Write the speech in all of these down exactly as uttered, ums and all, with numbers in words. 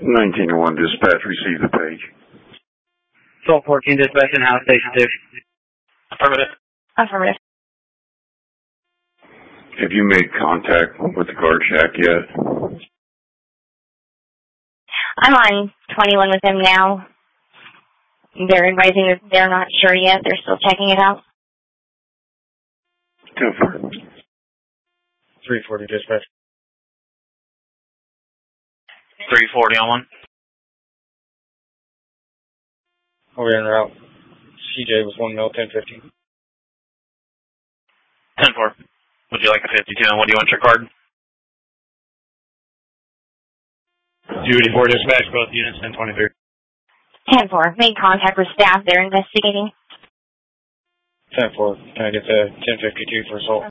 nineteen oh one dispatch, receive the page. twelve fourteen dispatch in house station two. Affirmative. Affirmative. Have you made contact with the guard shack yet? I'm on twenty-one with them now. They're advising that they're not sure yet. They're still checking it out. ten four. three forty dispatch. three forty on one. We're en route. C J was one mil, ten fifty. ten four. Would you like a fifty-two, and what do you want your card? two eighty-four dispatch, both units, ten twenty-three. ten four. Made contact with staff. They're investigating. ten four. Can I get the ten fifty-two for assault?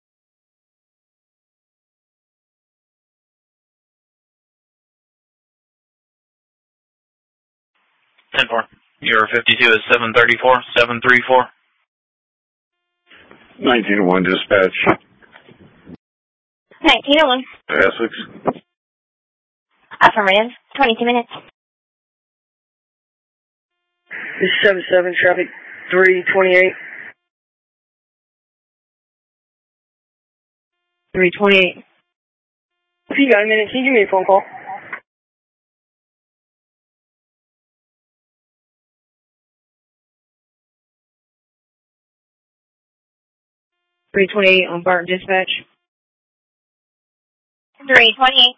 ten four. Your fifty-two is seven thirty-four, seven thirty-four. nineteen oh one dispatch. nineteen oh one. Essex. Affirmative. twenty-two minutes. This is seven seven, traffic three twenty-eight. three twenty-eight. If you got a minute, can you give me a phone call? three twenty-eight on Barton dispatch. three twenty-eight.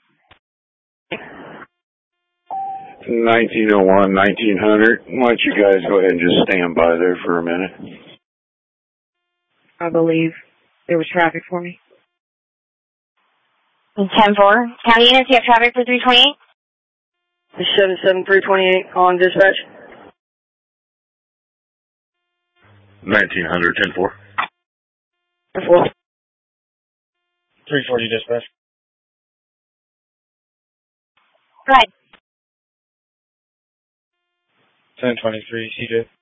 nineteen oh one, nineteen hundred. Why don't you guys go ahead and just stand by there for a minute? I believe there was traffic for me. ten four. County units, you have traffic for three twenty-eight? This is seven seven, three twenty-eight on dispatch. nineteen hundred, ten four. ten four. three forty dispatch. Go ahead. ten twenty-three, C J.